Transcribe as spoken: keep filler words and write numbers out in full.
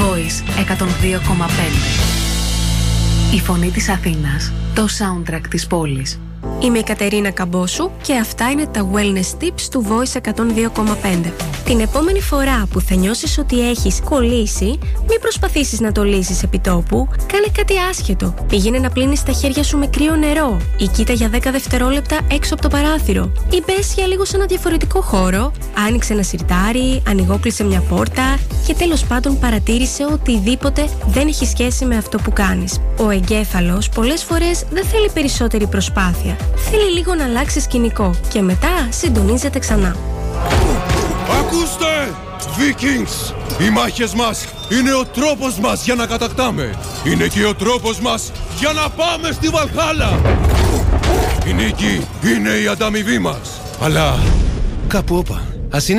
Voice εκατόν δύο κόμμα πέντε. Η φωνή της Αθήνας, το soundtrack της πόλης. Είμαι η Κατερίνα Καμπόσου και αυτά είναι τα wellness tips του Voice εκατόν δύο κόμμα πέντε. Την επόμενη φορά που θα νιώσεις ότι έχεις κολλήσει, μην προσπαθήσεις να το λύσεις επί τόπου, κάνε κάτι άσχετο. Πήγαινε να πλύνεις τα χέρια σου με κρύο νερό ή κοίτα για δέκα δευτερόλεπτα έξω από το παράθυρο ή μπες για λίγο σε ένα διαφορετικό χώρο, άνοιξε ένα σιρτάρι, ανοιγόκλεισε μια πόρτα και τέλος πάντων παρατήρησε οτιδήποτε δεν έχει σχέση με αυτό που κάνεις. Ο εγκέφαλος πολλές φορές δεν θέλει περισσότερη προσπάθεια. Θέλει λίγο να αλλάξει σκηνικό και μετά συντονίζεται ξανά. Ακούστε! Vikings! Οι μάχες μας είναι ο τρόπος μας για να κατακτάμε. Είναι και ο τρόπος μας για να πάμε στη Βαλχάλα. Η νίκη είναι η ανταμοιβή μας. Αλλά κάπου όπα, ας είναι